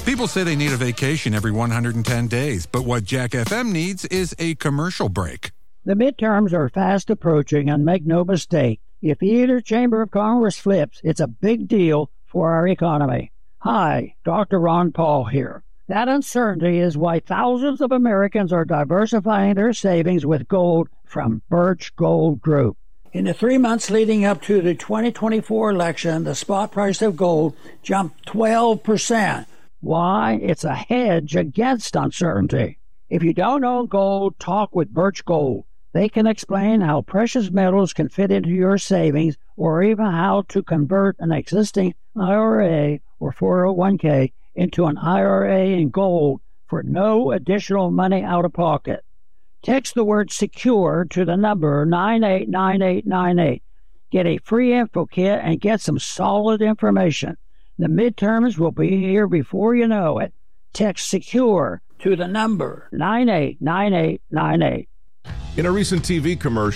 People say they need a vacation every 110 days, but what Jack FM needs is a commercial break. The midterms are fast approaching, and make no mistake, if either chamber of Congress flips, it's a big deal for our economy. Hi, Dr. Ron Paul here. That uncertainty is why thousands of Americans are diversifying their savings with gold from Birch Gold Group. In the 3 months leading up to the 2024 election, the spot price of gold jumped 12%. Why? It's a hedge against uncertainty. If you don't own gold, talk with Birch Gold. They can explain how precious metals can fit into your savings, or even how to convert an existing IRA or 401k into an IRA in gold for no additional money out of pocket. Text the word SECURE to the number 989898. Get a free info kit and get some solid information. The midterms will be here before you know it. Text SECURE to the number 989898. In a recent TV commercial,